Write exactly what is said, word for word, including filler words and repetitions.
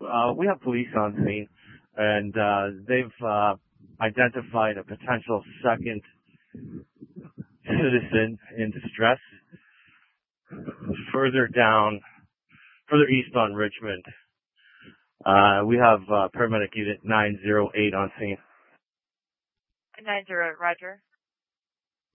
Uh, we have police on scene, and uh, they've uh, identified a potential second citizen in distress further down, further east on Richmond. Uh, we have uh, paramedic unit nine zero eight on scene. nine zero eight, Roger.